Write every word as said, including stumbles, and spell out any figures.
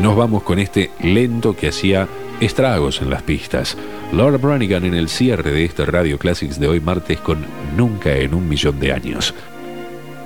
nos vamos con este lento que hacía estragos en las pistas. Laura Branigan en el cierre de este Radio Classics de hoy martes con Nunca en un millón de años.